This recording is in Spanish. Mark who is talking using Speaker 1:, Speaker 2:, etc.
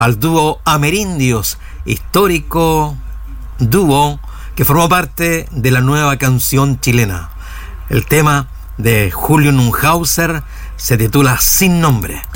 Speaker 1: al dúo Amerindios, histórico dúo que formó parte de la nueva canción chilena. El tema de Julio Nunhauser se titula Sin Nombre.